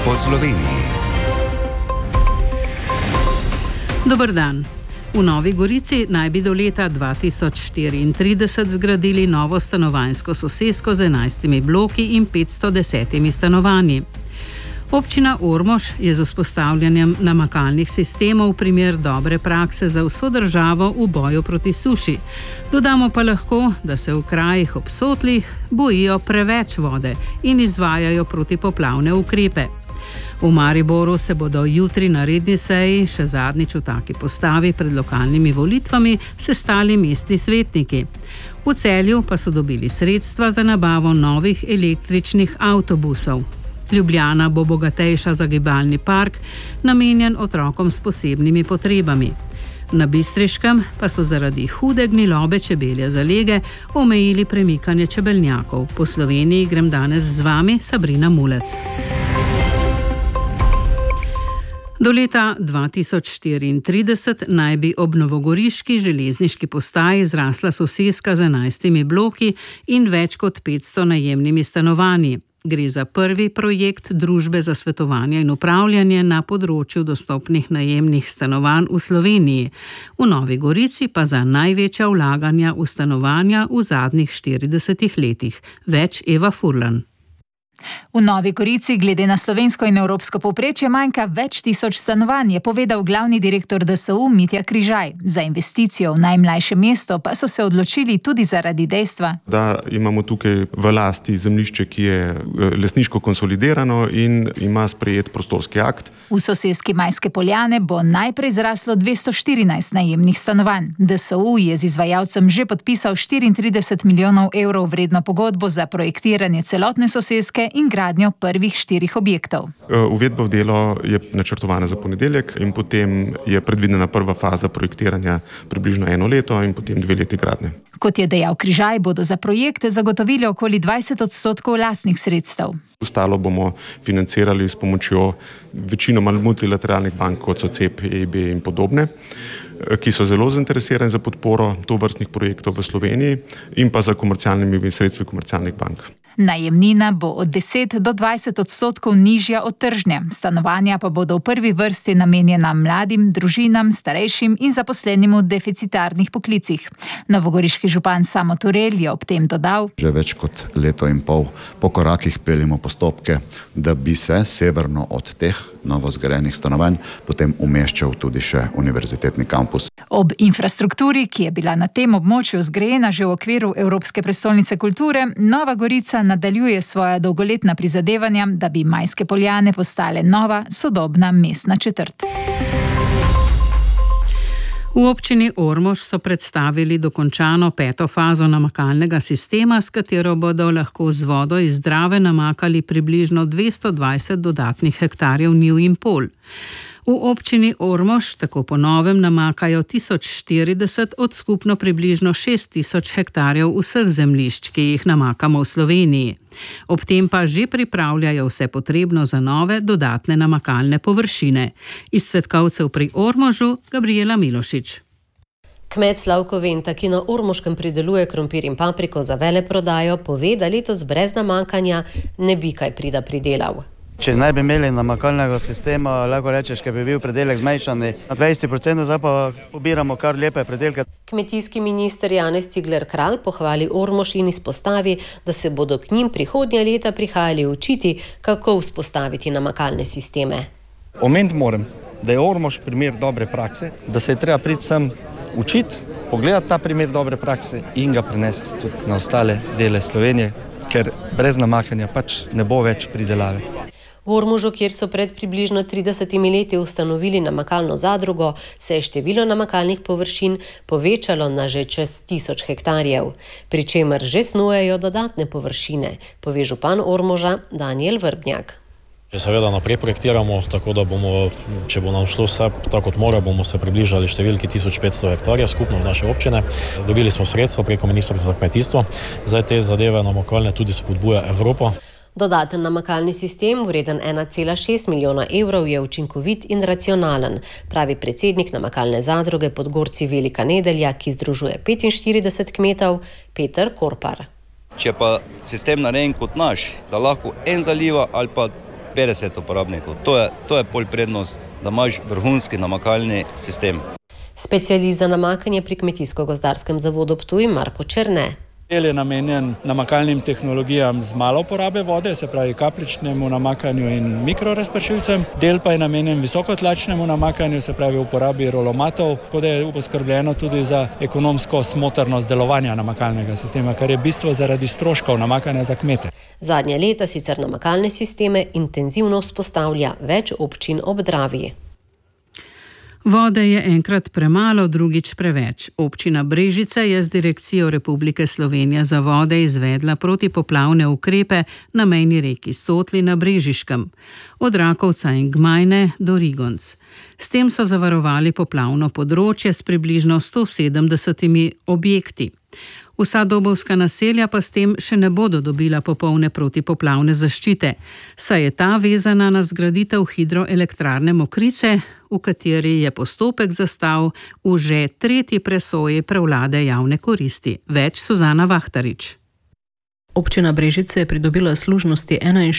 po Sloveniji. Dober dan. V Novi Gorici naj bi do leta 2034 zgradili novo stanovanjsko sosesko z 11 bloki in 510 stanovanji. Občina Ormož je z vzpostavljanjem namakalnih sistemov primer dobre prakse za vso državo v boju proti suši. Dodamo pa lahko, da se v krajih ob sotlih bojijo preveč vode in izvajajo protipoplavne ukrepe. V Mariboru se bodo jutri na redni seji, še zadnjič v taki postavi pred lokalnimi volitvami, sestali mestni svetniki. V Celju pa so dobili sredstva za nabavo novih električnih avtobusov. Ljubljana bo bogatejša za gibalni park, namenjen otrokom s posebnimi potrebami. Na Bistriškem pa so zaradi hude gnilobe čebelje zalege omejili premikanje čebelnjakov. Po Sloveniji grem danes z vami, Sabrina Mulec. Do leta 2034 naj bi ob novogoriški železniški postaji zrasla soseska z 11 bloki in več kot 500 najemnimi stanovanji. Gre za prvi projekt Družbe za svetovanje in upravljanje na področju dostopnih najemnih stanovanj v Sloveniji. V Novi Gorici pa za največja vlaganja v stanovanja v zadnjih 40 letih. Več Eva Furlan. V Novi Gorici glede na slovensko in evropsko povprečje manjka več tisoč stanovanj, je povedal glavni direktor DSU Mitja Križaj. Za investicijo v najmlajše mesto pa so se odločili tudi zaradi dejstva, da imamo tukaj v lasti zemljišče, ki je lastniško konsolidirano in ima sprejet prostorski akt. V soseski Majske Poljane bo najprej zraslo 214 najemnih stanovanj. DSU je z izvajalcem že podpisal 34 milijonov evrov vredno pogodbo za projektiranje celotne soseske in gradnjo prvih 4 objektov. Uvedba v delo je načrtovana za ponedeljek in potem je predvidena prva faza projektiranja približno 1 leto in potem 2 leti gradnje. Kot je dejal Križaj, bodo za projekte zagotovili okoli 20% lastnih sredstev. Ostalo bomo financirali s pomočjo večinoma multilateralnih bank, kot so CEP, EIB in podobne, ki so zelo zainteresirani za podporo tovrstnih projektov v Sloveniji in pa za komercialnimi sredstvi komercialnih bank. Najemnina bo od 10 do 20% nižja od tržne. Stanovanja pa bodo v prvi vrsti namenjena mladim, družinam, starejšim in zaposlenim v deficitarnih poklicih. Novogoriški župan Samo Turel je ob tem dodal: Že več kot leto in pol po korakih peljemo postopke, da bi se severno od teh novozgrajenih stanovanj potem umeščal tudi še univerzitetni kampus. Ob infrastrukturi, ki je bila na tem območju zgrajena že v okviru Evropske prestolnice kulture, Nova Gorica nadaljuje svoja dolgoletna prizadevanja, da bi Majske Poljane postale nova, sodobna mestna četrt. V občini Ormož so predstavili dokončano 5. fazo namakalnega sistema, s katero bodo lahko z vodo iz Drave namakali približno 220 dodatnih hektarjev njiv in polj. V občini Ormož tako po novem namakajo 1040 od skupno približno 6000 hektarjev vseh zemljišč, ki jih namakamo v Sloveniji. Ob tem pa že pripravljajo vse potrebno za nove dodatne namakalne površine. Iz Cvetkovcev pri Ormožu Gabriela Milošič. Kmet Slavko Venta, ki na Ormoškem prideluje krompir in papriko za veleprodajo, pove, da letos brez namakanja ne bi kaj prida pridelal. Če ne bi imeli namakalnega sistema, lahko rečeš, da bi bil pridelek zmanjšan na 20%, zdaj pa pobiramo kar lepe pridelke. Kmetijski minister Janez Cigler Kralj pohvali Ormož in izpostavi, da se bodo k njim prihodnja leta prihajali učiti, kako vzpostaviti namakalne sisteme. Omeniti moram, da je Ormož primer dobre prakse, da se je treba priti sem učiti, pogledati ta primer dobre prakse in ga prenesti tudi na ostale dele Slovenije, ker brez namakanja pač ne bo več pridelave. V Ormožu, kjer so pred približno 30 leti ustanovili namakalno zadrugo, se je število namakalnih površin povečalo na že čez 1000 hektarjev, pri čemer že snujejo dodatne površine, pove župan Ormoža Danijel Vrbnjak. Seveda naprej projektiramo, tako da bomo, če bo nam šlo vse tako kot mora, bomo se približali številki 1500 hektarjev skupno v naše občine. Dobili smo sredstva preko Ministrstva za kmetijstvo, zdaj te zadeve namakalne tudi spodbuja Evropa. Dodaten namakalni sistem, vreden 1,6 milijona evrov, je učinkovit in racionalen, pravi predsednik namakalne zadruge Podgorci Velika Nedelja, ki združuje 45 kmetov, Peter Korpar. Če pa sistem narejen kot naš, da lahko en zaliva ali pa 50 uporabnikov. To je pol prednost, da imaš vrhunski namakalni sistem. Specialist za namakanje pri Kmetijsko-gozdarskem zavodu Ptuj Marko Černe. Del je namenjen namakalnim tehnologijam z malo porabe vode, se pravi kapljičnemu namakanju in mikrorazpršilcem. Del pa je namenjen visokotlačnemu namakanju, se pravi uporabi rolomatov, tako da je poskrbljeno tudi za ekonomsko smotrnost delovanja namakalnega sistema, kar je bistvo zaradi stroškov namakanja za kmete. Zadnja leta sicer namakalne sisteme intenzivno vzpostavlja več občin ob Dravi. Vode je enkrat premalo, drugič preveč. Občina Brežice je z Direkcijo Republike Slovenije za vode izvedla protipoplavne ukrepe na mejni reki Sotli na Brežiškem, od Rakovca in Gmajne do Rigonc. S tem so zavarovali poplavno področje s približno 170 objekti. Vsa dobovska naselja pa s tem še ne bodo dobila popolne protipoplavne zaščite, saj je ta vezana na zgraditev hidroelektrarne Mokrice, v kateri je postopek zastal v že 3. presoji prevlade javne koristi. Več Suzana Vahtarič. Občina Brežice je pridobila služnosti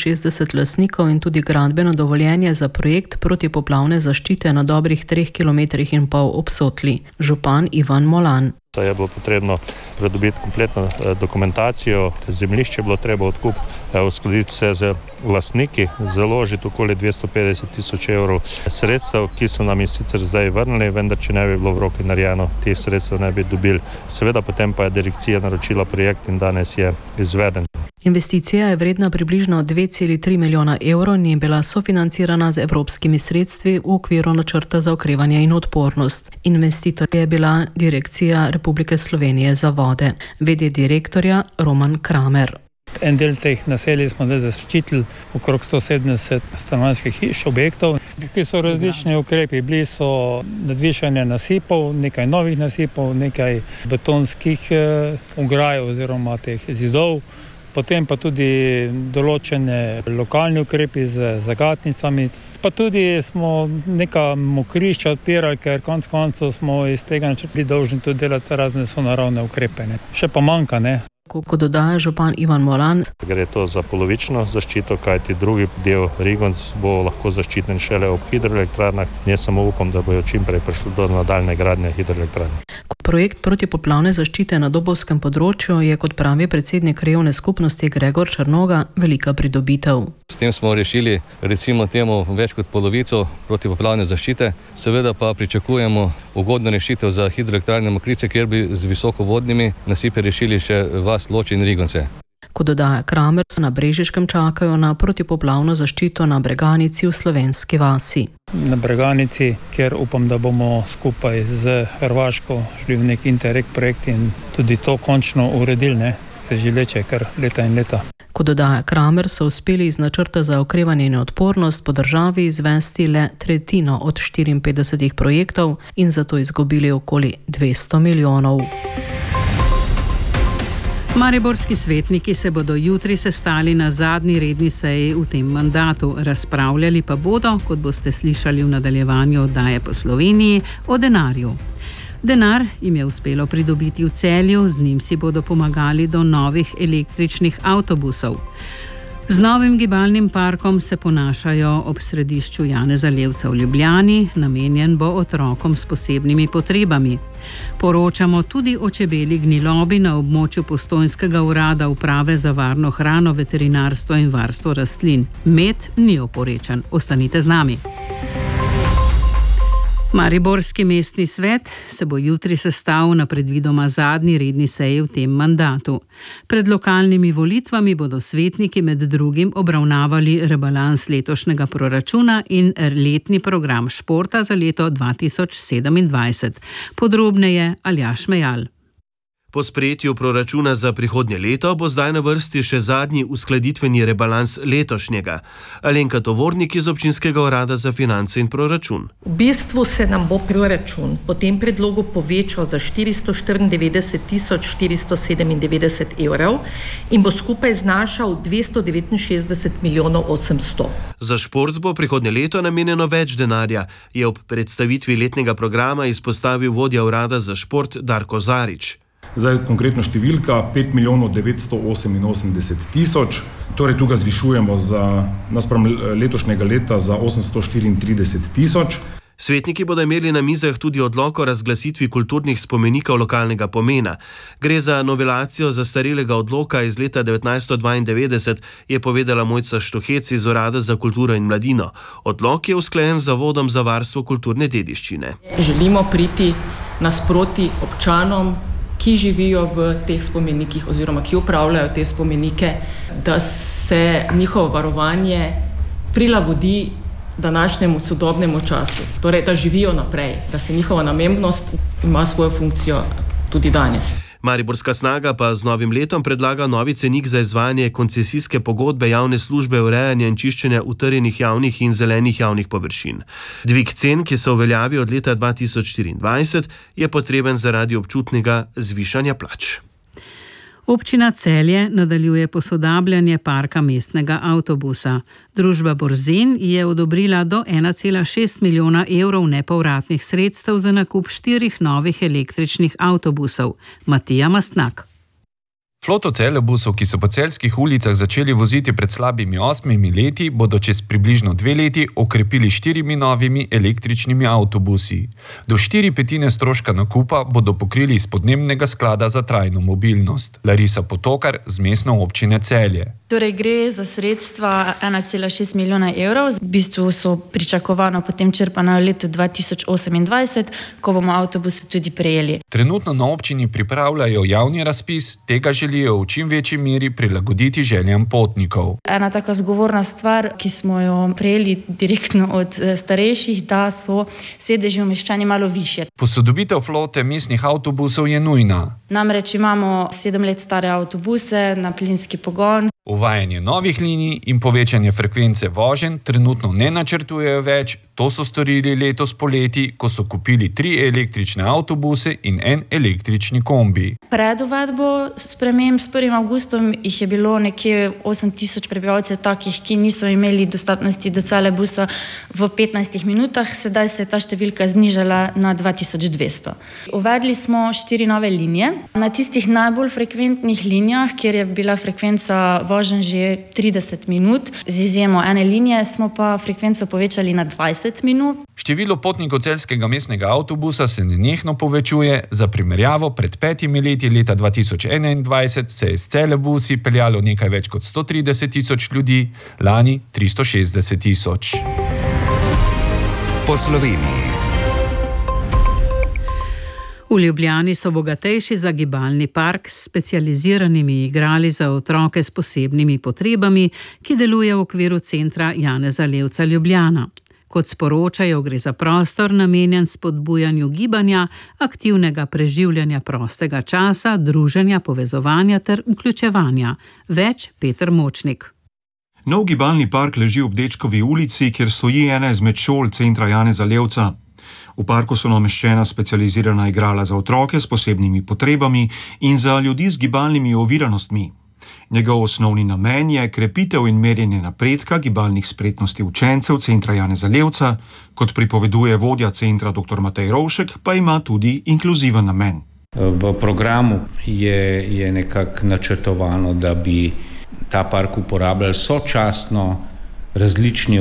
61 lastnikov in tudi gradbeno dovoljenje za projekt protipoplavne zaščite na dobrih 3,5 km ob Sotli. Župan Ivan Molan. Je bilo potrebno pridobiti kompletno dokumentacijo, zemljišče je bilo treba odkup, uskladiti se z lastniki, založiti okoli 250 000 evrov sredstev, ki so nam jih sicer zdaj vrnili, vendar če ne bi bilo v roki narejeno, teh sredstev ne bi dobili. Seveda potem pa je direkcija naročila projekt in danes je izveden. Investicija je vredna približno 2,3 milijona evrov in je bila sofinancirana z evropskimi sredstvi v okviru načrta za okrevanje in odpornost. Investitor je bila Direkcija Republike Slovenije za vode. V.d. direktorja Roman Kramer. En del teh naselij smo zdaj zaščitili, okrog 170 stanovanjskih hiš, objektov, ki so različni ukrepi. Bili so nadvišanje nasipov, nekaj novih nasipov, nekaj betonskih ograj oziroma teh zidov, potem pa tudi določene lokalni ukrepi z zagatnicami, pa tudi smo neka mokrišča odpirali, ker konec koncev smo iz tega načrta dolžni tudi delati razne sonaravne ukrepe. Še pa manjka, ne. Kot dodaja župan Ivan Molan. Gre to za polovično zaščito, kajti drugi del Rigonc bo lahko zaščiten šele ob hidroelektrarnah. Jaz samo upam, da bojo čim prej prišli do nadaljne gradnje hidroelektrarne. Projekt protipoplavne zaščite na dobovskem področju je, kot pravi predsednik krajevne skupnosti Gregor Črnoga, velika pridobitev. S tem smo rešili recimo temu več kot polovico protipoplavne zaščite. Seveda pa pričakujemo ugodno rešitev za hidroelektrarne Mokrice, kjer bi z visokovodnimi nasipi rešili še vas Loč in Rigonce. Kot dodaja Kramer, na Brežiškem čakajo na protipoplavno zaščito na Breganici v Slovenski vasi. Na Breganici, kjer upam, da bomo skupaj z Hrvaško šli v nek Interreg projekt in tudi to končno uredili, ne? Se že leče kar leta in leta. Kot dodaja Kramer, so uspeli iz načrta za okrevanje in odpornost po državi izvesti le tretjino od 54 projektov in zato izgubili okoli 200 milijonov. Mariborski svetniki se bodo jutri sestali na zadnji redni seji v tem mandatu. Razpravljali pa bodo, kot boste slišali v nadaljevanju oddaje Po Sloveniji, o denarju. Denar jim je uspelo pridobiti v Celju, z njim si bodo pomagali do novih električnih avtobusov. Z novim gibalnim parkom se ponašajo ob središču Janeza Levca v Ljubljani, namenjen bo otrokom s posebnimi potrebami. Poročamo tudi o čebeli gnilobi na območju Postojnskega urada Uprave za varno hrano, veterinarstvo in varstvo rastlin. Med ni oporečen. Ostanite z nami. Mariborski mestni svet se bo jutri sestal na predvidoma zadnji redni seji v tem mandatu. Pred lokalnimi volitvami bodo svetniki med drugim obravnavali rebalans letošnjega proračuna in letni program športa za leto 2027. Podrobneje Aljaž Mejal. Po sprejetju proračuna za prihodnje leto bo zdaj na vrsti še zadnji uskladitveni rebalans letošnjega. Alenka Tovornik iz Občinskega urada za finance in proračun. V bistvu se nam bo proračun po tem predlogu povečal za 494 497 evrov in bo skupaj znašal 269 milijonov 800. Za šport bo prihodnje leto namenjeno več denarja, je ob predstavitvi letnega programa izpostavil vodja urada za šport Darko Zarič. Zdaj konkretno številka 5 milijonov 988 tisoč, torej tu ga zvišujemo naspram letošnjega leta za 834 tisoč. Svetniki bodo imeli na mizah tudi odlok o razglasitvi kulturnih spomenikov lokalnega pomena. Gre za novelacijo zastarelega odloka iz leta 1992, je povedala Mojca Štuhec iz Urada za kulturo in mladino. Odlok je usklajen z Zavodom za varstvo kulturne dediščine. Želimo priti nasproti občanom, ki živijo v teh spomenikih oziroma ki upravljajo te spomenike, da se njihovo varovanje prilagodi današnjemu sodobnemu času. Torej, da živijo naprej, da se njihova namembnost ima svojo funkcijo tudi danes. Mariborska snaga pa z novim letom predlaga novi cenik za izvajanje koncesijske pogodbe javne službe urejanja in čiščenja utrjenih javnih in zelenih javnih površin. Dvig cen, ki se uveljavi od leta 2024, je potreben zaradi občutnega zvišanja plač. Občina Celje nadaljuje posodabljanje parka mestnega avtobusa. Družba Borzen je odobrila do 1,6 milijona evrov nepovratnih sredstev za nakup 4 novih električnih avtobusov. Matija Mastnak. Floto celebusov, ki so po celjskih ulicah začeli voziti pred slabimi 8 leti, bodo čez približno 2 leti okrepili 4 novimi električnimi avtobusi. Do 4/5 stroška nakupa bodo pokrili iz podnebnega sklada za trajno mobilnost. Larisa Potokar z mestne občine Celje. Torej gre za sredstva 1,6 milijona evrov. V bistvu so pričakovano potem črpana v letu 2028, ko bomo avtobuse tudi prejeli. Trenutno na občini pripravljajo javni razpis, tega želijo v čim večji meri prilagoditi željam potnikov. Ena taka zgovorna stvar, ki smo jo prejeli direktno od starejših, da so sedeži umeščeni malo višje. Posodobitev flote mestnih avtobusov je nujna. Namreč imamo 7 let stare avtobuse na plinski pogon. Uvajanje novih linij in povečanje frekvence voženj trenutno ne načrtujejo več. To so storili letos poleti, ko so kupili 3 električne avtobuse in 1 električni kombi. Pred uvedbo sprememb s 1. avgustom jih je bilo nekje 8.000 prebivalcev takih, ki niso imeli dostopnosti do celebusa v 15 minutah. Sedaj se je ta številka znižala na 2200. Uvedli smo 4 nove linije. Na tistih najbolj frekventnih linijah, kjer je bila frekvenca voženj že 30 minut, z izjemo ene linije, smo pa frekvenco povečali na 20 minut. Število potnikov celjskega mestnega avtobusa se nenehno povečuje. Za primerjavo, pred 5 leti, leta 2021, se je s celebusi peljalo nekaj več kot 130.000 ljudi, lani 360.000. Po Sloveniji. V Ljubljani so bogatejši za gibalni park s specializiranimi igrali za otroke s posebnimi potrebami, ki deluje v okviru centra Janeza Levca Ljubljana. Kot sporočajo, gre za prostor namenjen spodbujanju gibanja, aktivnega preživljanja prostega časa, druženja, povezovanja ter vključevanja. Več Peter Močnik. Nov gibalni park leži ob Dečkovi ulici, kjer stoji ena izmed šol centra Janeza Levca. V parku so nameščena specializirana igrala za otroke s posebnimi potrebami in za ljudi z gibalnimi oviranostmi. Njegov osnovni namen je krepitev in merjenje napredka gibalnih spretnosti učencev centra Janeza Levca, kot pripoveduje vodja centra dr. Matej Rovšek, pa ima tudi inkluziven namen. V programu je nekako načrtovano, da bi ta park uporabljali sočasno različni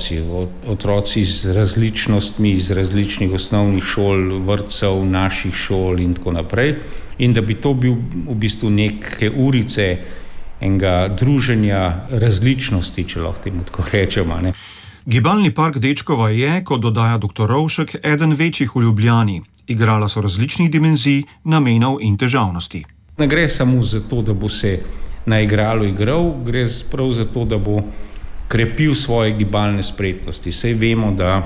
otroci z različnostmi, iz različnih osnovnih šol, vrtcev, naših šol in tako naprej. In da bi to bil v bistvu neke urice enega druženja različnosti, če lahko temu tako rečemo. Ne? Gibalni park Dečkova je, kot dodaja dr. Rovšek, eden večjih v Ljubljani. Igrala so različnih dimenzij, namenov in težavnosti. Ne gre samo za to, da bo se na igralo igral, gre prav za to, da bo krepil svoje gibalne spretnosti. Saj vemo, da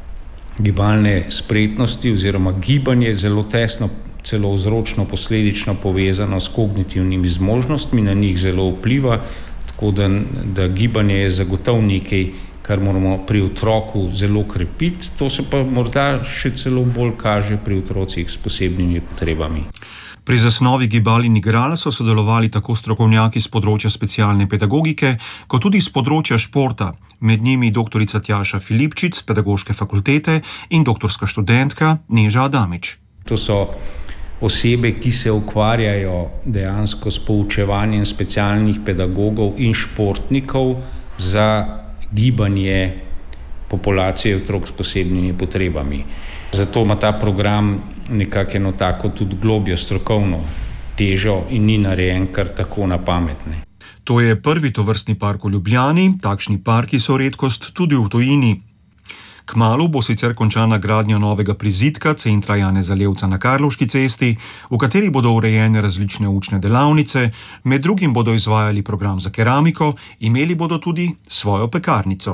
gibalne spretnosti oziroma gibanje je zelo tesno, celo vzročno posledično povezano s kognitivnimi zmožnostmi, na njih zelo vpliva, tako da gibanje je zagotovo nekaj, kar moramo pri otroku zelo krepiti. To se pa morda še celo bolj kaže pri otrocih s posebnimi potrebami. Pri zasnovi gibal in igral so sodelovali tako strokovnjaki z področja specialne pedagogike, kot tudi z področja športa, med njimi dr. Tjaša Filipčič z pedagoške fakultete in doktorska študentka Neža Adamič. To so osebe, ki se ukvarjajo dejansko s poučevanjem specialnih pedagogov in športnikov za gibanje populacije otrok s posebnimi potrebami. Zato ima ta program nekako eno tako tudi globjo strokovno težo in ni narejen kar tako na pametne. To je prvi tovrstni park v Ljubljani, takšni parki so redkost tudi v tujini. Kmalu bo sicer končana gradnja novega prizidka centra Janeza Levca na Karlovški cesti, v kateri bodo urejene različne učne delavnice, med drugim bodo izvajali program za keramiko, imeli bodo tudi svojo pekarnico.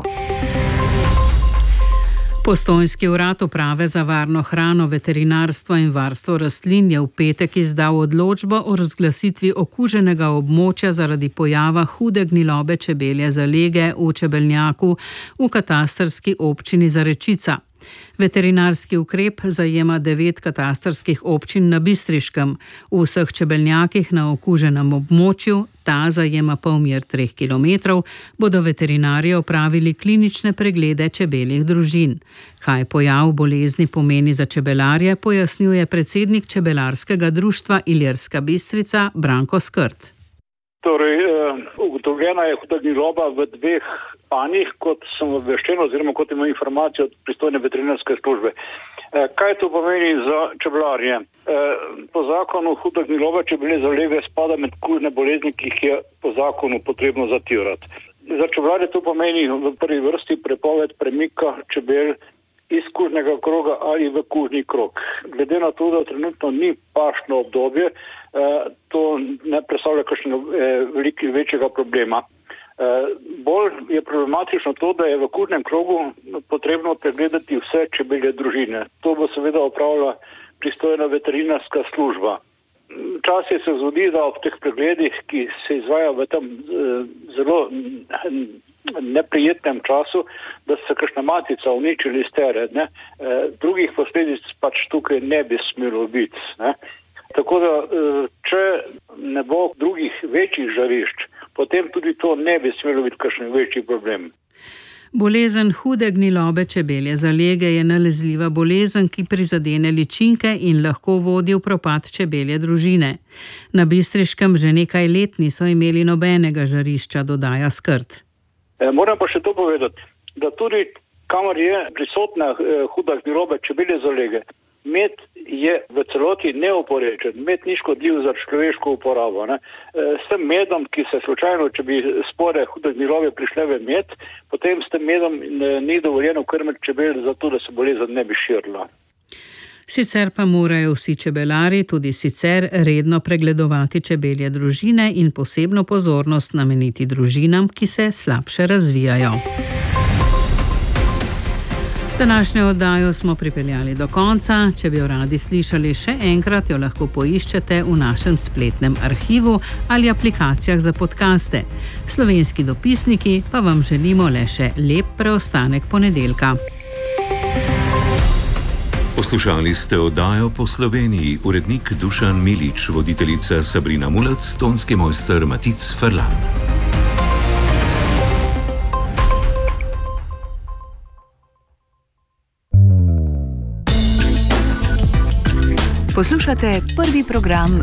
Postojnski urad Uprave za varno hrano, veterinarstvo in varstvo rastlin je v petek izdal odločbo o razglasitvi okuženega območja zaradi pojava hude gnilobe čebelje zalege v čebelnjaku v katastrski občini Zarečica. Veterinarski ukrep zajema 9 katastrskih občin na Bistriškem. V vseh čebelnjakih na okuženem območju, ta zajema polmer 3 km, bodo veterinarji opravili klinične preglede čebeljih družin. Kaj pojav bolezni pomeni za čebelarje, pojasnjuje predsednik čebelarskega društva Ilirska Bistrica Branko Skrt. Torej, ugotovljena je huda gniloba v 2 panjih, kot sem obveščen oziroma kot imam informacijo od pristojne veterinarske službe. Kaj to pomeni za čebelarje? Po zakonu huda gniloba čebelje zalege spada med kužne bolezni, ki jih je po zakonu potrebno zatirati. Za čebelarje to pomeni v prvi vrsti prepoved premika čebel iz kužnega kroga ali v kužni krog. Glede na to, da trenutno ni pašno obdobje, to ne predstavlja kakšnega večjega problema. Bolj je problematično to, da je v kužnem krogu potrebno pregledati vse čebelje družine. To bo seveda opravila pristojna veterinarska služba. Včasih se zgodi, da ob teh pregledih, ki se izvaja v tem zelo neprijetnem času, da se kakšna matica uniči listere, drugih posledic pač tukaj ne bi smelo biti. Tako da, če ne bo drugih večjih žarišč, potem tudi to ne bi smelo biti kakšen večji problem. Bolezen hude gnilobe čebelje zalege je nalezljiva bolezen, ki prizadene ličinke in lahko vodi v propad čebelje družine. Na Bistriškem že nekaj let niso imeli nobenega žarišča, dodaja Skrt. Moram pa še to povedati, da tudi kamor je prisotna huda gniloba čebelje zalege, med je v celoti neoporečen, med ni škodljiv za človeško uporabo. S tem medom, ki se slučajno, če bi spore hude gnilobe prišle v med, potem s tem medom ni dovoljeno krmiti čebel, zato da se bolezen ne bi širila. Sicer pa morajo vsi čebelari tudi sicer redno pregledovati čebelje družine in posebno pozornost nameniti družinam, ki se slabše razvijajo. Današnjo oddajo smo pripeljali do konca. Če bi jo radi slišali še enkrat, jo lahko poiščete v našem spletnem arhivu ali aplikacijah za podcaste. Slovenski dopisniki pa vam želimo le še lep preostanek ponedeljka. Poslušali ste oddajo Po Sloveniji, urednik Dušan Milič, voditeljica Sabrina Mulec, tonski mojster Matic Ferlan. Poslušate prvi program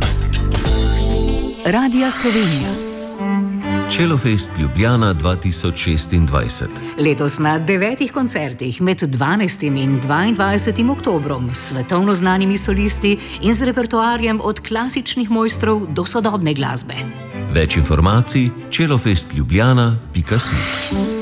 Radia Slovenija. Čelofest Ljubljana 2026. Letos na 9 koncertih med 12. in 22. oktobrom s svetovno znanimi solisti in z repertoarjem od klasičnih mojstrov do sodobne glasbe. Več informacij čelofestljubljana.si.